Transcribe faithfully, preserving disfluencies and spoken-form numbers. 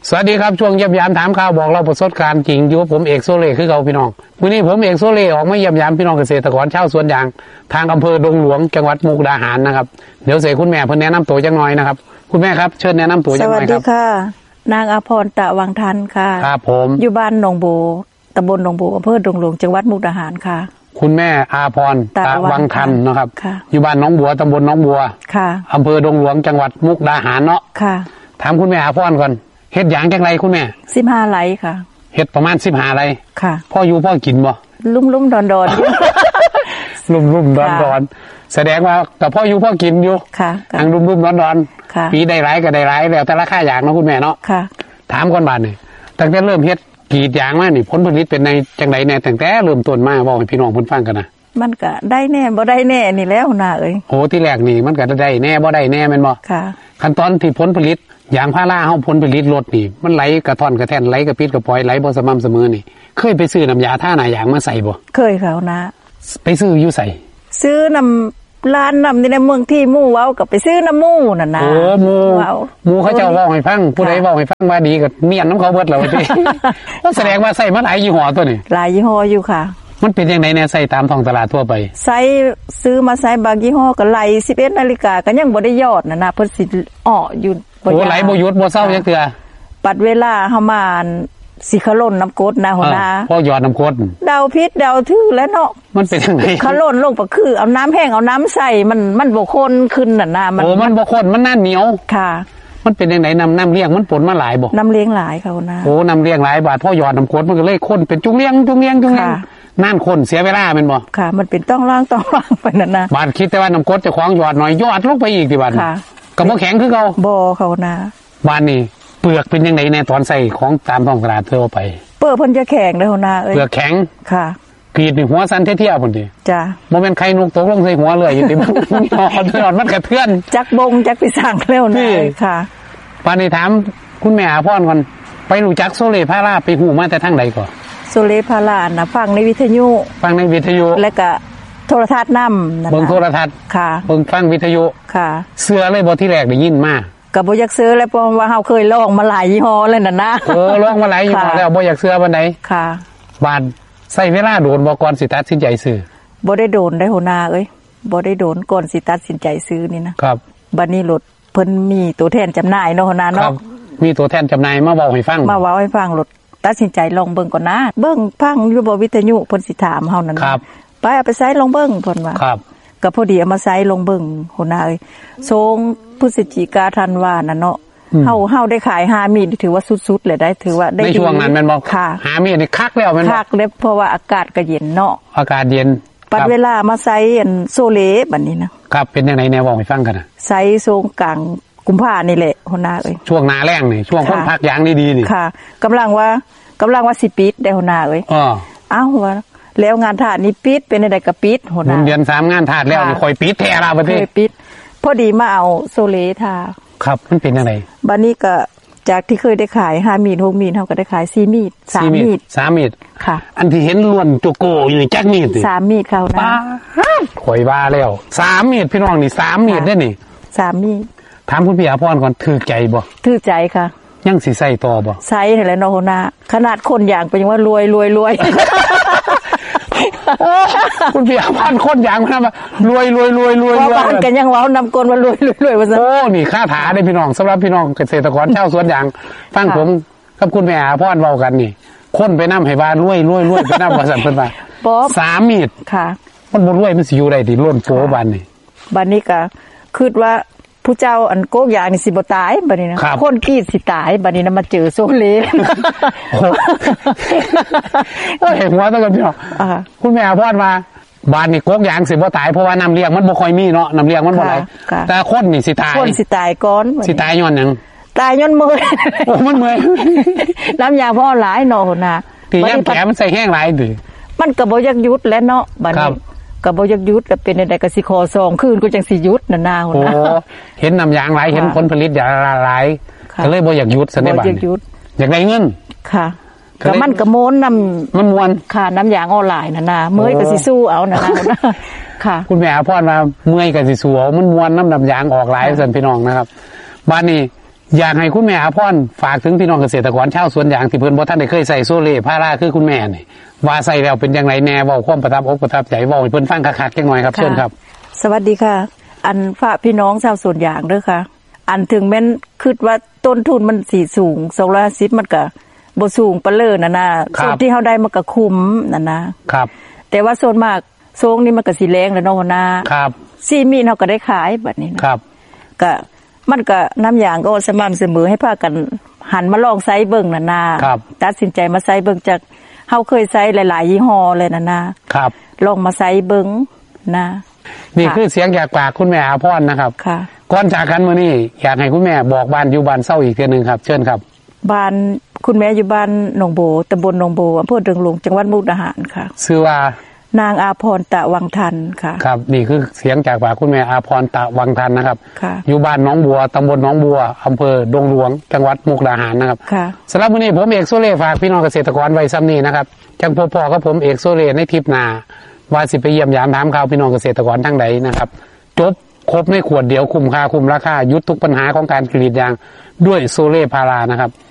สวัสดีครับช่วงเยี่ยมยามถามข่าวบอกเราประสบการณ์จริงอยู่ผมเอกโซเล่คือเก่าพี่น้องวันนี้ผมเอกโซเล่ออกมาเยี่ยมยามพี่น้องเกษตรกรชาวสวนยางทางอำเภอดงหลวงจังหวัดมุกดาหารนะครับเดี๋ยวเสกคุณแม่เพิ่นแนะนำตัวจังหน่อยนะครับคุณแม่ครับเชิญแนะนำตัวจังหน่อยครับสวัสดีค่ะนางอภรณ์ตะวังทันค่ะครับผมอยู่บ้านหนองบัวตำบลหนองบัวอำเภอดงหลวงจังหวัดมุกดาหารค่ะคุณแม่อาภรณ์ตะวังทันนะครับอยู่บ้านหนองบัวตำบลหนองบัวค่ะอำเภอดงหลวงจังหวัดมุกดาหารเนาะค่ะถามคุณแม่อาภรณ์ก่อนเฮ็ดหยางจังไรคุณแม่สิบห้าไร่ค่ะเฮ็ดประมาณสิบห้าไร่ค่ะพ่ออยู่พ่อกินบ่ลุ่มลุ่มดอนดอนลุ่มลุ่มดอนดอนแสดงว่ากับพ่ออยู่พ่อกินอยู่ค่ะทางลุ่มลุ่มดอนดอนปีได้หลายก็ได้หลายแล้วแต่ราคาหยางเนาะคุณแม่เนาะค่ะถามก่อนบาดนี่ตั้งแต่เริ่มเฮ็ดกรีดยางมานี่ผลผลิตเป็นในจังไดแน่ตั้งแต่เริ่มต้นมาบอกให้พี่น้องเพิ่นฟังกันนะมันก็ได้แน่บ่ได้แน่นี่แล้วน่ะเอ้ยโอ้ที่แรกนี่มันก็ได้แน่บ่ได้แน่แม่นบ่ค่ะขั้นตอนที่ผลผลิตยางพาราเฮาผลผลิตลดนี่มันไหลกระท่อนกระแท่นไหลกระปิดกระปอยไหลบ่สม่ำเสมอนี่เคยไปซื้อน้ำยาท่าหน้ายางมาใส่บ่เคยค่ะนะไปซื้ออยู่ใส่ซื้อน้ำร้านน้ำในเมืองที่หมู่เว้ากับไปซื้อน้ำหมู่น่ะนะโอ้หมู่หมู่เขาเจ้าเว้าให้ฟังผู้ใดเว้าให้ฟังว่าดีก็เมียนน้ำเขาเบิดแล้วติก็แสดงว่าใส่มาหลายยี่ห้อตัวนี่หลายยี่ห้ออยู่ค่ะมันเป็นจังได๋แน่ใส่ตามท้องตลาดทั่วไปใส่ซื้อมาใส่บางยี่ห้อก็ไหล สิบเอ็ดนาฬิกาก็ยังบ่ได้ยอดน่ะนะเพิ่นสิอ้ออยู่โอ้ไหลบ่หยุดบ่เศร้าจักเทื่อปัดเวลาเฮามาสิขล่นน้ำกรดนะหัวหน้าพอหยอดน้ำกรดเดาพิษเดาทื่อแล้วเนาะมันเป็นจังได๋ขล่นลงก็คือเอาน้ำแห้งเอาน้ำใส่มันมันบ่ข้นขึ้นน่ะนะมันโอ้มันบ่ข้นมันน่าเหนียวค่ะมันเป็นจังได๋น้ำน้ำเลี้ยงมันปนมาหลายบ่น้ำเลี้ยงหลายค่ะหัวหน้าโอ้น้ำเลี้ยงหลายบาดพอหยอดน้ำกรดมันก็เลยข้นเป็นจุงเลี้ยงจุงเลี้ยงจุงเลี้ยงนั่นคนเสียเวลาเป็นบ่ค่ะมันเป็นต้องล่างต้องล่างไปนั่นนะบาดคิดแต่ว่าน้ำกรดจะคล้องหยอดหน่อยหยอดลงไปอีกดิบาดค่ะก็บ่แข็งคือเก่าบ่เขานะบาดนี้เปลือกเป็นยังไงในตอนใส่ของตามท้องตลาดทั่วไปเปลือกเพิ่นจะแข็งเด้อนะเอ้ยเปลือกแข็งค่ะกรีดนี่หัวสั่นเที่ยวๆพุ่นติจ้ะบ่แม่นไข่นกตกลงใส่หัวเลยอยู่ติมันหยอดมันกระเทือนจักบงจักไปสั่งแล้วนะค่ะบาดนี้ถามคุณแม่อาพรก่อนไปรู้จักโซเล่พาราไปฮู้มาแต่ทางใดก่อนโซเล่พาราน่ะฟังในวิทยุฟังในวิทยุแล้วก็โทรทัศน์นำนั่นน่ะเบิ่งโทรทัศน์ค่ะเบิ่งฟังวิทยุค่ะเสื้อเลยบ่ที่แรกได้ยินมาก็บ่อยากซื้อแล้วเพราะว่าเฮาเคยลองมาหลายยี่ห้อแล้วน่ะนะเออลองมาหลายยี่ห้อแล้วบ่อยากซื้อปานใดค่ะบาดใช้เวลาโดนบ่ก่อนสิตัดสินใจซื้อบ่ได้โดนได้หัวหน้าเอ้ยบ่ได้โดนก่อนสิตัดสินใจซื้อนี่นะครับบัดนี้รถเพิ่นมีตัวแทนจำหน่ายเนาะหัวหน้าเนาะมีตัวแทนจำหน่ายมาเว้าให้ฟังมาเว้าให้ฟังรถตัดสินใจลองเบิ่งก่อนนะเบิ่งฟังอยู่บ่วิทยุเพิ่นสิถามเฮานั่นครับไปเอาไปใช้ลองเบิ่งเพิ่นว่าครับก็พอดีเอามาใช้ลองเบิ่งหัวหน้าเอ้ยทรงพฤศจิกาธันวาน่ะเนาะเฮาเฮาได้ขายห้ามีดถือว่าสุดๆเลยได้ถือว่าได้ในช่วงนั้นแม่นบ่ค่ะห้ามีดนี่คักแล้วแม่นบ่คักเลยเพราะว่าอากาศก็เย็นเนาะอากาศเย็นปัดเวลามาใช้อันโซเล่บัดนี้นะครับเป็นจังได๋แน่เว้าให้ฟังกันน่ะใช้ทรงกลางกุมภานี่แหละหัวหน้าเอ้ยช่วงหน้าแล้งนี่ช่วงคนพักยางดีๆนี่ค่ะกำลังว่ากำลังว่าสิปิดได้หัวหน้าเอ้ยอ้ออ้าวว่าแล้วงานทาสนี่ปิดเป็นจังได๋ก็ปิดหัวหน้าเดือนสามงานทาสแล้วนี่ค่อยปิดแท้ล่ะบัดนี้ค่อยปิดพอดีมาเอาโซเล่ทาครับมันเป็นจังได๋บัดนี้ก็จากที่เคยได้ขายห้ามีดหกมีดเฮาก็ได้ขายสี่มีดสามมีดสามมีดค่ะอันที่เห็นล้วนโจโกอยู่นี่จักมีดสามมีดเขานะข่อยว่าแล้วสามมีดพี่น้องนี่สามมีดเด้อนี่สามมีดถามคุณพี่อาพรก่อนถูกใจบ่ถูกใจค่ะยังสิใส่ต่อบ่ใส่แหละเนาะหัวหน้าขนาดคนอย่างเป็นยังว่ารวยรวยรวยคุณพี่อาพรคนอย่างมันว่ารวยรวยรวยรวยว่าบ้านกันยังเว้านำกลว่ารวยรวยรวยว่าซั่นโอ้นี่ค่าถาเด้พี่น้องสำหรับพี่น้องเกษตรกรชาวสวนยางฟังผมกับคุณแม่อาพรเว้ากันนี่คนไปนำให้บ้านรวยรวยรวยไปนำว่าซั่นเพิ่นว่าสามมีดค่ะมันบ่รวยมันสิอยู่ได้ติล้นโปบ้านนี่บ้านนี้ก็คิดว่าผู้เจ้าอันโกกยางนี่สิบ่ตายบัดนี้นะคนกรีดสิตายบัดนี้นะมาเจอโซเล่เอ้ยหัวตะกันพี่น้องคุณแม่อาพรว่าบ้านนี่โกกยางสิบ่ตายเพราะว่าน้ำเลี้ยงมันบ่ค่อยมีเนาะน้ำเลี้ยงมันบ่ไหลแต่คนนี่สิตายคนสิตายก่อนสิตายย้อนหยังตายย้อนเมื่อยโอ้มันเมื่อยน้ำยาพ่อหลายเนาะหัวหน้าที่ยามแผลมันใส่แห้งหลายติมันก็บ่อยากหยุดแล้วเนาะบัดนี้ก็บ่อยากหยุดก็เป็นได้ก็สิขอซองคืนก็จังสิหยุดน่ะนาหัวหน้าโอ้เห็นน้ำยางหลายเห็นผลผลิตอย่างหลายก็เลยบ่อยากหยุดซะในบ้านนี่อยากได้เงินค่ะก็มันก็โม้นนำมันม่วนค่ะน้ำยางออนไลน์น่ะนาเมื่อยก็สิสู้เอาน่ะนะค่ะคุณแม่อาพรว่าเมื่อยก็สิสู้เอามันม่วนน้ำน้ำยางออกหลายซั่นพี่น้องนะครับบ้านนี้อยากให้คุณแม่อาพรฝากถึงพี่น้องเกษตรกรชาวสวนยางที่เพิ่นบ่ทันได้เคยใส่โซเล่พาราคือคุณแม่นี่ว่าใส่แล้วเป็นอย่างไรแน่เว้าความประทับอกประทับใจเว้าให้เพิ่นฟังคักๆจังหน่อยครับเชิญครับสวัสดีค่ะอันฝากพี่น้องชาวสวนยางเด้อค่ะอันถึงแม้นคิดว่าต้นทุนมันสิสูงสองร้อยห้าสิบมันก็บ่สูงปานเลยน่ะนะส่วนที่เฮาได้มันก็คุ้มน่ะนะครับแต่ว่าส่วนมากโซงนี่มันก็สิแรงแล้วเนาะนะครับสี่มีนเฮาก็ได้ขายบัดนี้นะครับก็มันก็น้ำยางก็สม่ำเสมอให้พากันหันมาลองใช้เบิ่งน่ะนะตัดสินใจมาใช้เบิ่งจากเฮาเคยใช้หลายๆยี่ห้อเลยน่ะนะครับลองมาใช้เบิ่งนะนี่คือเสียงจากปากคุณแม่อาพรนะครับค่ะก่อนจากกันมื้อนี้อยากให้คุณแม่บอกบ้านอยู่บ้านเศร้าอีกเทื่อนึงครับเชิญครับบ้านคุณแม่อยู่บ้านหนองโบตำบลหนองโบอำเภอเดิงหลวงจังหวัดมุกดาหารค่ะชื่อว่านางอาพรตะวังทันค่ะครับนี่คือเสียงจากปากคุณแม่อาพรตะวังทันนะครับค่ะอยู่บ้านหนองบัวตำบลหนองบัวอำเภอดงหลวงจังหวัดมุกดาหารนะครับค่ะสำหรับมื้อนี้ผมเอกโซเล่ฝากพี่น้องเกษตรกรไว้ซ้ำนี้นะครับจังพบพ่อกับผมเอกโซเล่ในทริปหน้าว่าสิไปเยี่ยมยามถามข่าวพี่น้องเกษตรกรทั้งใดนะครับจบครบในขวดเดียวคุ้มค่าคุ้มราคายุดทุกปัญหาของการกรีดยางด้วยโซเล่พารานะครับ